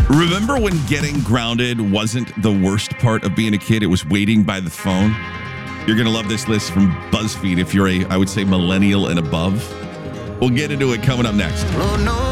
Remember when getting grounded wasn't the worst part of being a kid? It was waiting by the phone. You're going to love this list from BuzzFeed if you're I would say, millennial and above. We'll get into it coming up next. Oh, no.